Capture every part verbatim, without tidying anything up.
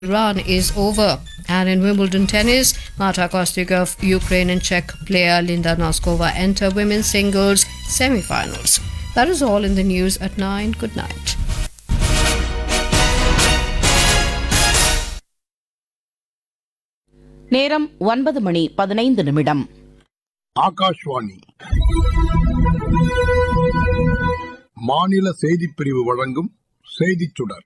run is over. And in Wimbledon tennis, Marta Kostyuk of Ukraine and Czech player Linda Noskova enter women's singles semi-finals. That is all in the news at nine. Good night. நேரம் ஒன்பது மணி பதினைந்து நிமிடம். ஆகாஷ்வாணி மாநில செய்திப் பிரிவு வழங்கும் செய்திச் சுடர்.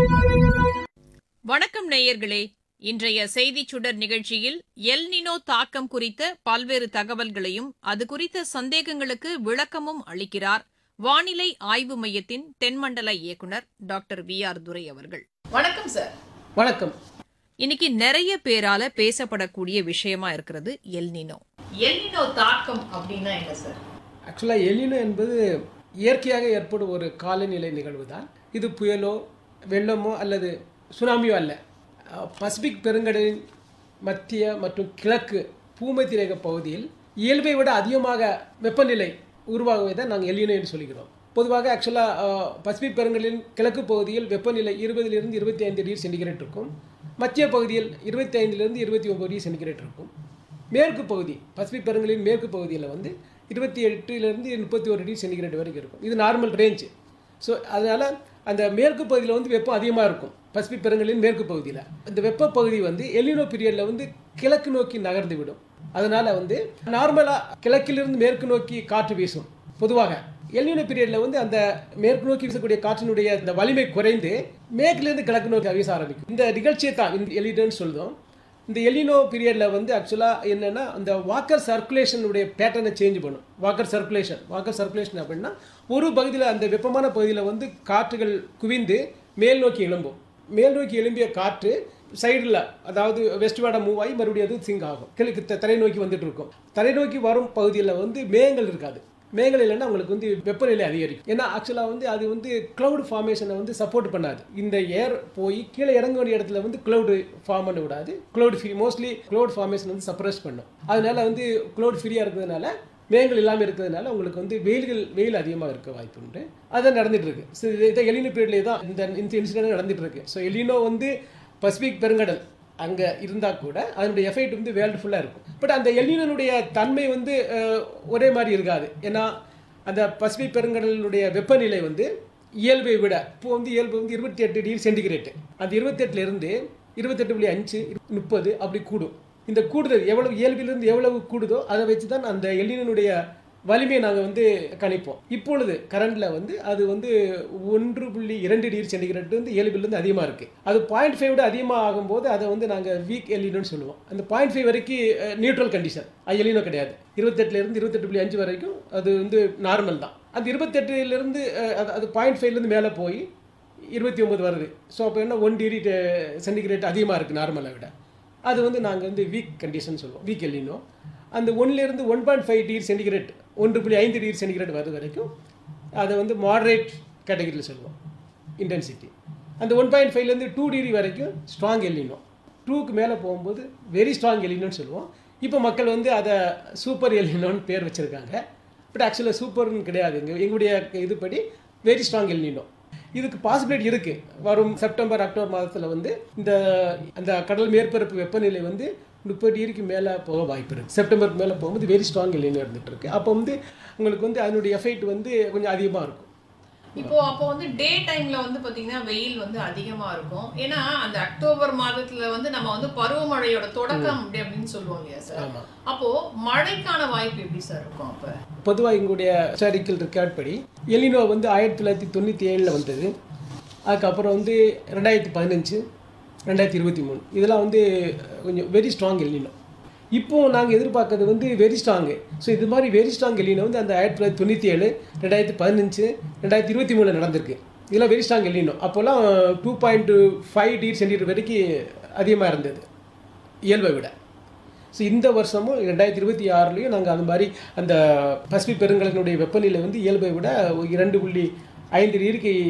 வணக்கம் நேயர்களே, இன்றைய செய்திச் சுடர் நிகழ்ச்சியில் எல் நினோ தாக்கம் குறித்த பல்வேறு தகவல்களையும் அது குறித்த சந்தேகங்களுக்கு விளக்கமும் அளிக்கிறார் வானிலை ஆய்வு மையத்தின் தென்மண்டல இயக்குநர் டாக்டர் வி ஆர் துரை அவர்கள். வணக்கம் சார். வணக்கம். இன்னைக்கு நிறைய பேரால பேசப்படக்கூடிய விஷயமா இருக்கிறது எல் நினோ. எல் நினோ தாக்கம் அப்படின்னா என்ன சார்? ஆக்சுவலாக எல்னினோ என்பது இயற்கையாக ஏற்படும் ஒரு காலநிலை நிகழ்வு தான். இது புயலோ வெள்ளமோ அல்லது சுனாமியோ அல்ல. பசிபிக் பெருங்கடலின் மத்திய மற்றும் கிழக்கு பூமத்திய பகுதியில் இயல்பை விட அதிகமாக வெப்பநிலை உருவாகுவதை தான் நாங்கள் எல்னினோ என்று சொல்கிறோம். பொதுவாக ஆக்சுவலாக பசிபிக் பெருங்கடலின் கிழக்கு பகுதியில் வெப்பநிலை இருபதிலிருந்து இருபத்தி ஐந்து டிகிரி சென்டிகிரேட் இருக்கும். மத்திய பகுதியில் இருபத்தி ஐந்துலேருந்து இருபத்தி ஒம்பது டிகிரி சென்டிகிரேட் இருக்கும். மேற்கு பகுதி பசிபிக் பெருங்கடலின் மேற்கு பகுதியில் வந்து இருபத்தி எட்டுலேருந்து முப்பத்தி ஒரு டிகிரி சென்டிகிரேட் வரைக்கும் இருக்கும். இது நார்மல் ரேஞ்சு. ஸோ அதனால் அந்த மேற்கு பகுதியில் வந்து வெப்பம் அதிகமாக இருக்கும். பசிபிக் பெருங்கடலின் மேற்கு பகுதியில் இந்த வெப்ப பகுதி வந்து எல்னினோ பீரியடில் வந்து கிழக்கு நோக்கி நகர்ந்து விடும். அதனால் வந்து நார்மலாக கிழக்கிலிருந்து மேற்கு நோக்கி காற்று வீசும். பொதுவாக எல்னினோ பீரியடில் வந்து அந்த மேற்கு நோக்கி வீசக்கூடிய காற்றினுடைய இந்த வலிமை குறைந்து மேற்கிலிருந்து கிழக்கு நோக்கி வீச ஆரம்பிக்கும். இந்த நிகழ்ச்சியை தான் இந்த எல்னினோன்னு சொல்லுவோம். இந்த எல்னினோ பீரியடில் வந்து ஆக்சுவலாக என்னென்னா அந்த வாக்கர் சர்க்குலேஷனுடைய பேட்டர்னை சேஞ்ச் பண்ணும். வாக்கர் சர்க்குலேஷன் வாக்கர் சர்க்குலேஷன் அப்படின்னா ஒரு பகுதியில் அந்த வெப்பமான பகுதியில் வந்து காற்றுகள் குவிந்து மேல் நோக்கி எழும்பும். மேல் நோக்கி எழும்பிய காற்று சைடில் அதாவது வெஸ்ட் வேர்டாக மூவ் ஆகி மறுபடியும் அது சிங்க் ஆகும். கிழக்கு தரை நோக்கி வந்துட்டு இருக்கும். தரை நோக்கி வரும் பகுதியில் வந்து மேகங்கள் இருக்காது. மேகங்கள் இல்லைன்னா உங்களுக்கு வந்து வெப்பநிலை அதிகரிக்கும். ஏன்னா ஆக்சுவலாக வந்து அது வந்து க்ளவுட் ஃபார்மேஷனை வந்து சப்போர்ட் பண்ணாது. இந்த ஏர் போய் கீழே இறங்க வேண்டிய இடத்துல வந்து க்ளவுடு ஃபார்ம் பண்ண விடாது. Cloud free mostly cloud formation வந்து சப்ரஸ் பண்ணும். அதனால வந்து க்ளவுட் ஃப்ரீயாக இருக்கிறதுனால மேகங்கள் இல்லாமல் இருக்கிறதுனால உங்களுக்கு வந்து வெயில்கள் வெயில் அதிகமாக இருக்க வாய்ப்பு உண்டு. அதான் நடந்துட்டு இருக்கு. ஸோ இதை எல்னினோ பீரியட்லேயே தான் இந்த இன்சிடென்ட் நடந்துட்டு இருக்கு. ஸோ எல்னினோ வந்து பசிபிக் பெருங்கடல் அங்கே இருந்தால் கூட அதனுடைய எஃபெக்ட் வந்து வேர்ல்டு ஃபுல்லாக இருக்கும். பட் அந்த எல்னினோனுடைய தன்மை வந்து ஒரே மாதிரி இருக்காது. ஏன்னா அந்த பசிபிக் பெருங்கடலினுடைய வெப்பநிலை வந்து இயல்பை விட இப்போ வந்து இயல்பு வந்து இருபத்தி எட்டு டிகிரி சென்டிகிரேட்டு. அந்த இருபத்தெட்டுலேருந்து இருபத்தெட்டு புள்ளி அஞ்சு முப்பது அப்படி கூடும். இந்த கூடுதல் எவ்வளவு இயல்பிலிருந்து எவ்வளவு கூடுதோ அதை வச்சு தான் அந்த எல்னினோனுடைய வலிமையை நாங்கள் வந்து கணிப்போம். இப்பொழுது கரண்டில் வந்து அது வந்து ஒன்று புள்ளி இரண்டு டிகிரி சென்டிகிரேட் வந்து இயல்பிலிருந்து அதிகமாக இருக்குது. அது பாயிண்ட் ஃபைவ் விட அதிகமாக ஆகும்போது அதை வந்து நாங்கள் வீக் எல்னினோன்னு சொல்லுவோம். அந்த பாயிண்ட் ஃபைவ் வரைக்கும் நியூட்ரல் கண்டிஷன், அது எல்னினோ கிடையாது. இருபத்தெட்டுலேருந்து இருபத்தெட்டு புள்ளி அஞ்சு வரைக்கும் அது வந்து நார்மல் தான். அந்த இருபத்தெட்டுலேருந்து அது அது பாயிண்ட் ஃபைவ்லேருந்து மேலே போய் இருபத்தி ஒம்பது வருது. ஸோ அப்போ என்ன ஒன் டிகிரி சென்டிகிரேட் அதிகமாக இருக்குது நார்மலை விட. அது வந்து நாங்கள் வந்து வீக் கண்டிஷன் சொல்லுவோம், வீக் எல்னினோ. அந்த ஒன்லேருந்து one point five degree centigrade ஒன்று புள்ளி ஐந்து டிகிரி சென்டிகிரேட் வருது வரைக்கும் அதை வந்து மாடரேட் கேட்டகரியில் சொல்லுவோம் இன்டென்சிட்டி. அந்த ஒன் பாயிண்ட் ஃபைவ்லேருந்து டூ டிகிரி வரைக்கும் ஸ்ட்ராங் எல்னினோ. டூக்கு மேலே போகும்போது வெரி ஸ்ட்ராங் எல்னினோன்னு சொல்லுவோம். இப்போ மக்கள் வந்து அதை சூப்பர் எல்னினோன்னு பேர் வச்சுருக்காங்க. பட் ஆக்சுவலாக சூப்பர்னு கிடையாது. எங்கள் எங்களுடைய இதுபடி வெரி ஸ்ட்ராங் எல்னினோ. இதுக்கு பாசிபிலிட்டி இருக்குது. வரும் செப்டம்பர் அக்டோபர் மாதத்தில் வந்து இந்த அந்த கடல் மேற்பரப்பு வெப்பநிலை வந்து முப்பது டிகிரிக்கு மேலே போக வாய்ப்பு இருக்குது. செப்டம்பருக்கு மேலே போகும்போது வெரி ஸ்ட்ராங் எல்னினோ இருந்துகிட்டு இருக்கு. அப்போ வந்து உங்களுக்கு வந்து அதனுடைய எஃபெக்ட் வந்து கொஞ்சம் அதிகமாக இருக்கும். இப்போ அப்போ வந்து டே டைம்ல வந்து பாத்தீங்கன்னா வெயில் வந்து அதிகமா இருக்கும். ஏன்னா அந்த அக்டோபர் மாதத்துல வந்து நம்ம வந்து பருவமழையோட தொடக்கம் அப்படி அப்படின்னு சொல்லுவோம் இல்லையா சார்? அப்போ மழைக்கான வாய்ப்பு எப்படி சார் இருக்கும்? அப்ப பொதுவாக எங்களுடைய ஹிஸ்டாரிக்கல் ரெக்கார்ட் படி எல்னினோ வந்து ஆயிரத்தி தொள்ளாயிரத்தி தொண்ணூற்றி ஏழில் வந்தது. அதுக்கப்புறம் வந்து ரெண்டாயிரத்தி பதினஞ்சு ரெண்டாயிரத்தி இருபத்தி மூணு இதெல்லாம் வந்து கொஞ்சம் வெரி ஸ்ட்ராங் எல்னினோ. இப்போது நாங்கள் எதிர்பார்க்கறது வந்து வெரி ஸ்ட்ராங்கு. ஸோ இது மாதிரி வெரி ஸ்ட்ராங் எல்னினோ வந்து அந்த ஆயிரத்தி தொள்ளாயிரத்தி தொண்ணூற்றி ஏழு ரெண்டாயிரத்தி பதினஞ்சு ரெண்டாயிரத்தி இருபத்தி மூணில் நடந்திருக்கு. இதெல்லாம் வெரி ஸ்ட்ராங் எல்னினோ. அப்போல்லாம் two point five degree centigrade வரைக்கும் அதிகமாக இருந்தது இயல்பை விட. ஸோ இந்த வருஷமும் ரெண்டாயிரத்தி இருபத்தி ஆறுலேயும் நாங்கள் அந்த மாதிரி அந்த பசிபிக் பெருங்கடலினுடைய வெப்பநிலை வந்து இயல்பை விட இரண்டு புள்ளி ஐந்து டிகிரிக்கு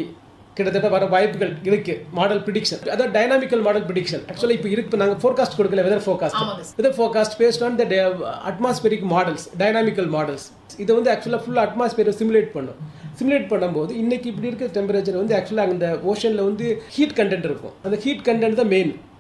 கிட்டத்தட்ட வர வாய்ப்புகள் இருக்கு. மாடல் ப்ரிடிக்ஷன், அதாவது டைனாமிக்கல் மாடல் ப்ரிடிக்ஷன். ஆக்சுவலாக இப்போ இருக்கு, நாங்கள் ஃபோர்காஸ்ட் கொடுக்கல, weather forecast. Weather forecast based on the atmospheric models, dynamical models. இதை வந்து ஆக்சுவலாக ஃபுல்லாக அட்மாஸ்பியரை சிமுலேட் பண்ணும். சிமுலேட் பண்ணும்போது இன்னைக்கு இப்படி இருக்க டெம்பரேச்சர் வந்து ஆக்சுவலாக அந்த ஓஷனில் வந்து ஹீட் கண்டென்ட் இருக்கும். அந்த ஹீட் கண்டென்ட் தான் மெயின்.